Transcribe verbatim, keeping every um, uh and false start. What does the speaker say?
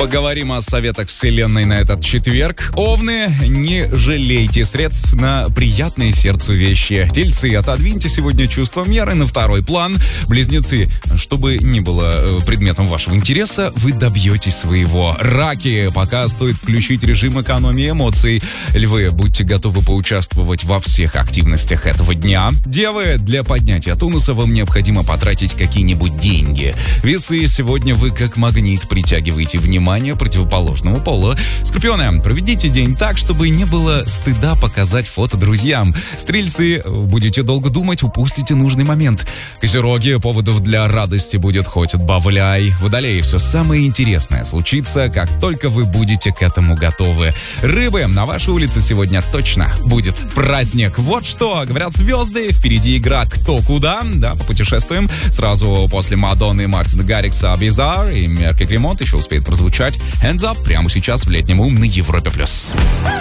Поговорим о советах вселенной на этот четверг. Овны, не жалейте средств на приятные сердцу вещи. Тельцы, отодвиньте сегодня чувство меры на второй план. Близнецы, чтобы не было предметом вашего интереса, вы добьетесь своего. Раки, пока стоит включить режим экономии эмоций. Львы, будьте готовы поучаствовать во всех активностях этого дня. Девы, для поднятия тонуса вам необходимо потратить какие-нибудь деньги. Весы, сегодня вы как магнит притягиваете внимание противоположного пола. Скорпионы, проведите день так, чтобы не было стыда показать фото друзьям. Стрельцы, будете долго думать, упустите нужный момент. Козероги, поводов для радости будет хоть отбавляй. Водолеи, все самое интересное случится, как только вы будете к этому готовы. Рыбы, на вашей улице сегодня точно будет праздник. Вот что говорят звезды. Впереди игра «Кто куда?». Да, попутешествуем. Сразу после Мадонны, Мартина Гаррикса «Bizarre» и Мерки Кремонт еще успеет прозвучать «Hands Up» прямо сейчас в летнем ум на Европе+.